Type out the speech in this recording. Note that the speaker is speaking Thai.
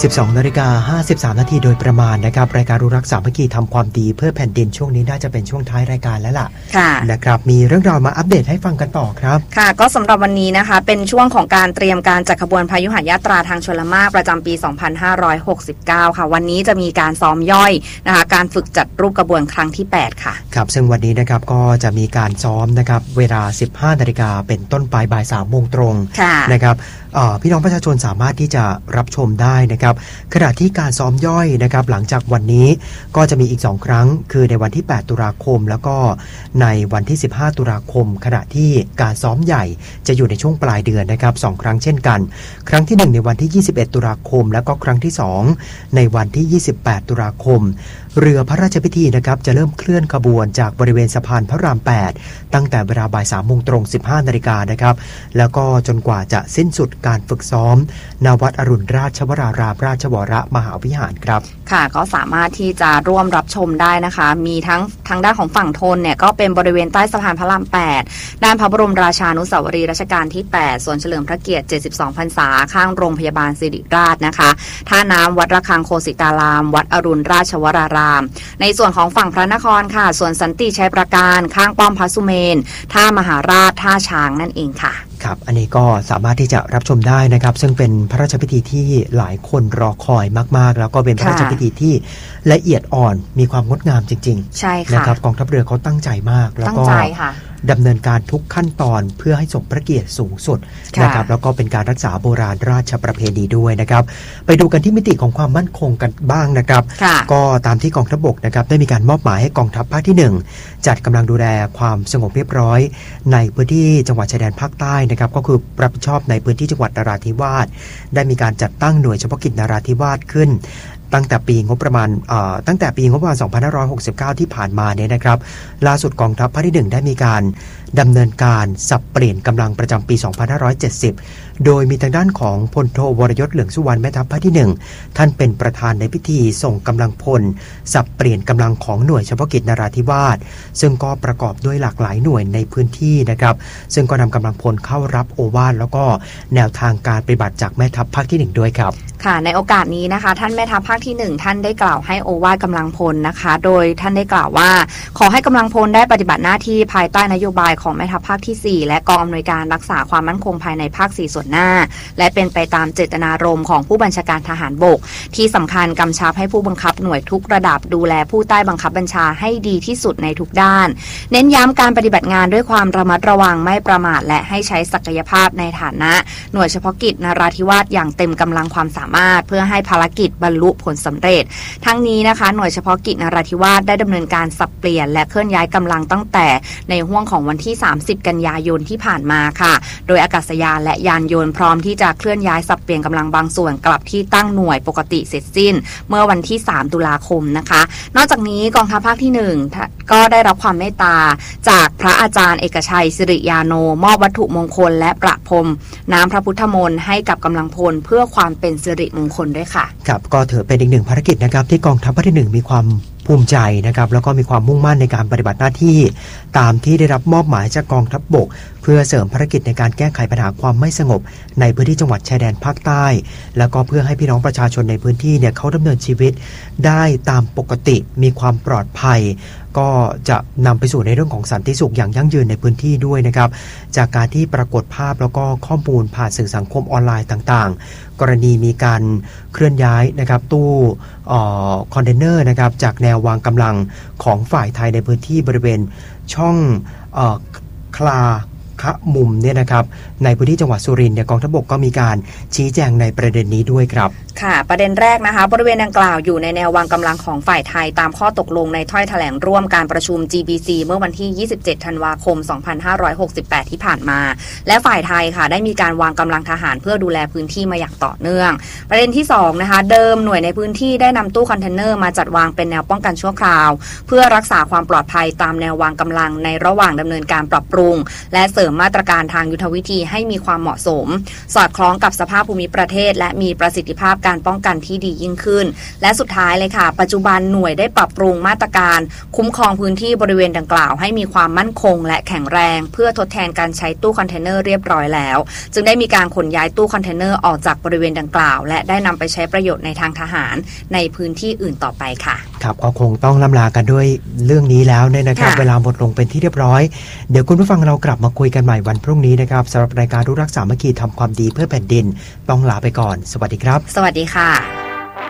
12:53 นาทีโดยประมาณนะครับรายการรู้รักสามัคคีทำความดีเพื่อแผ่นดินช่วงนี้น่าจะเป็นช่วงท้ายรายการแล้วล่ะนะครับมีเรื่องราวมาอัปเดตให้ฟังกันต่อครับค่ะก็สำหรับวันนี้นะคะเป็นช่วงของการเตรียมการจัดขบวนพายุหยาตราทางชลมารประจำปี 2569 ค่ะวันนี้จะมีการซ้อมย่อยนะคะการฝึกจัดรูปกระบวนครั้งที่ 8 ค่ะครับซึ่งวันนี้นะครับก็จะมีการซ้อมนะครับเวลา 15 นาฬิกาเป็นต้นไปบ่าย 3 โมงตรงนะครับพี่น้องประชาชนสามารถที่จะรับชมได้นะครับขณะที่การซ้อมย่อยนะครับหลังจากวันนี้ก็จะมีอีก2ครั้งคือในวันที่8ตุลาคมแล้วก็ในวันที่15ตุลาคมขณะที่การซ้อมใหญ่จะอยู่ในช่วงปลายเดือนนะครับ2ครั้งเช่นกันครั้งที่1ในวันที่21ตุลาคมแล้วก็ครั้งที่2ในวันที่28ตุลาคมเรือพระราชพิธีนะครับจะเริ่มเคลื่อนขบวนจากบริเวณสะพานพระราม8ตั้งแต่เวลาบ่าย 3 โมงตรง 15 นาฬิกานะครับแล้วก็จนกว่าจะสิ้นสุดการฝึกซ้อมณวัดอรุณราชวรารามราชวรมหาวิหารครับค่ะก็สามารถที่จะร่วมรับชมได้นะคะมีทั้งทางด้านของฝั่งธนเนี่ยก็เป็นบริเวณใต้สะพานพระราม8ด้านพระบรมราชานุสาวรีย์รัชกาลที่8ส่วนเฉลิมพระเกียรติ72พรรษาข้างโรงพยาบาลศิริราชนะคะท่าน้ำวัดระฆังโคสิตารามวัดอรุณราชวรารามในส่วนของฝั่งพระนครค่ะส่วนสันติชัยประการข้างป้อมพระสุเมนท่ามหาราชท่าช้างนั่นเองค่ะครับอันนี้ก็สามารถที่จะรับชมได้นะครับซึ่งเป็นพระราชพิธีที่หลายคนรอคอยมากๆแล้วก็เป็นพระราชพิธีที่ละเอียดอ่อนมีความงดงามจริงๆใช่ค่ะนะครับกองทัพเรือเขาตั้งใจมากแล้วก็ดำเนินการทุกขั้นตอนเพื่อให้สมพระเกียรติสูงสุดนะครับแล้วก็เป็นการรักษาโบราณราชประเพณีด้วยนะครับไปดูกันที่มิติของความมั่นคงกันบ้างนะครับก็ตามที่กองทัพบกนะครับได้มีการมอบหมายให้กองทัพภาคที่1จัดกำลังดูแลความสงบเรียบร้อยในพื้นที่จังหวัดชายแดนภาคใต้นะครับก็คือรับผิดชอบในพื้นที่จังหวัดนราธิวาสได้มีการจัดตั้งหน่วยเฉพาะกิจนราธิวาสขึ้นตั้งแต่ปีงบประมาณ2569ที่ผ่านมาเนี่ยนะครับล่าสุดกองทัพภาคที่1ได้มีการดำเนินการสับเปลี่ยนกำลังประจำปี2570โดยมีทางด้านของพลโทวรยศเหลืองสุวรรณแม่ทัพภาคที่1ท่านเป็นประธานในพิธีส่งกำลังพลสับเปลี่ยนกำลังของหน่วยเฉพาะกิจนราธิวาสซึ่งก็ประกอบด้วยหลากหลายหน่วยในพื้นที่นะครับซึ่งก็นำกำลังพลเข้ารับโอวาทแล้วก็แนวทางการปฏิบัติจากแม่ทัพภาคที่1ด้วยครับค่ะในโอกาสนี้นะคะท่านแม่ทัพภาคที่1ท่านได้กล่าวให้โอวาทกำลังพลนะคะโดยท่านได้กล่าวว่าขอให้กำลังพลได้ปฏิบัติหน้าที่ภายใต้นโยบายของแม่ทัพภาคที่4และกองอำนวยการรักษาความมั่นคงภายในภาค4ส่วนหน้าและเป็นไปตามเจตนารมณ์ของผู้บัญชาการทหารบกที่สำคัญกำชับให้ผู้บังคับหน่วยทุกระดับดูแลผู้ใต้บังคับบัญชาให้ดีที่สุดในทุกด้านเน้นย้ำการปฏิบัติงานด้วยความระมัดระวังไม่ประมาทและให้ใช้ศักยภาพในฐานะหน่วยเฉพาะกิจนราธิวาสอย่างเต็มกำลังความสามารถเพื่อให้ภารกิจบรรลุผลสำเร็จทั้งนี้นะคะหน่วยเฉพาะกิจนราธิวาสได้ดำเนินการสับเปลี่ยนและเคลื่อนย้ายกำลังตั้งแต่ในห้วงของวันที่30กันยายนที่ผ่านมาค่ะโดยอากาศยานและยานยนต์พร้อมที่จะเคลื่อนย้ายสับเปลี่ยนกำลังบางส่วนกลับที่ตั้งหน่วยปกติเสร็จสิ้นเมื่อวันที่3ตุลาคมนะคะนอกจากนี้กองทัพภาคที่1ก็ได้รับความเมตตาจากพระอาจารย์เอกชัยสิริยาโนมอบวัตถุมงคลและประพรมน้ำพระพุทธมนต์ให้กับกำลังพลเพื่อความเป็นสิริมงคลด้วยค่ะครับก็ถือเป็นอีกหนึ่งภารกิจนะครับที่กองทัพภาคที่1มีความภูมิใจนะครับแล้วก็มีความมุ่งมั่นในการปฏิบัติหน้าที่ตามที่ได้รับมอบหมายจากกองทัพบกเพื่อเสริมภารกิจในการแก้ไขปัญหาความไม่สงบในพื้นที่จังหวัดชายแดนภาคใต้แล้วก็เพื่อให้พี่น้องประชาชนในพื้นที่เนี่ยเขาดำเนินชีวิตได้ตามปกติมีความปลอดภัยก็จะนำไปสู่ในเรื่องของสันติสุขอย่างยั่งยืนในพื้นที่ด้วยนะครับจากการที่ปรากฏภาพแล้วก็ข้อมูลผ่านสื่อสังคมออนไลน์ต่างๆกรณีมีการเคลื่อนย้ายนะครับตู้คอนเทนเนอร์นะครับจากแนววางกำลังของฝ่ายไทยในพื้นที่บริเวณช่องคลาคะมุมเนี่ยนะครับในพื้นที่จังหวัดสุรินทร์เนี่ยกองทัพบกก็มีการชี้แจงในประเด็นนี้ด้วยครับค่ะประเด็นแรกนะคะบริเวณดังกล่าวอยู่ในแนววางกำลังของฝ่ายไทยตามข้อตกลงในถ้อยแถลงร่วมการประชุม GBC เมื่อวันที่27ธันวาคม2568ที่ผ่านมาและฝ่ายไทยค่ะได้มีการวางกำลังทหารเพื่อดูแลพื้นที่มาอย่างต่อเนื่องประเด็นที่2นะคะเดิมหน่วยในพื้นที่ได้นำตู้คอนเทนเนอร์มาจัดวางเป็นแนวป้องกันชั่วคราวเพื่อรักษาความปลอดภัยตามแนววางกำลังในระหว่างดำเนินการปรับปรุงและเสริมมมาตรการทางยุทธวิธีให้มีความเหมาะสมสอดคล้องกับสภาพภูมิประเทศและมีประสิทธิภาพการป้องกันที่ดียิ่งขึ้นและสุดท้ายเลยค่ะปัจจุบันหน่วยได้ปรับปรุงมาตรการคุ้มครองพื้นที่บริเวณดังกล่าวให้มีความมั่นคงและแข็งแรงเพื่อทดแทนการใช้ตู้คอนเทนเนอร์เรียบร้อยแล้วจึงได้มีการขนย้ายตู้คอนเทนเนอร์ออกจากบริเวณดังกล่าวและได้นำไปใช้ประโยชน์ในทางทหารในพื้นที่อื่นต่อไปค่ะครับก็คงต้องล่ำลากันด้วยเรื่องนี้แล้วเนี่ยนะครับเวลาหมดลงเป็นที่เรียบร้อยเดี๋ยวคุณผู้ฟังเรากลับมาคุยกันใหม่วันพรุ่งนี้นะครับสำหรับรายการรู้รักสามัคคีทำความดีเพื่อแผ่นดินต้องลาไปก่อนสวัสดีครับสวัสดีค่ะ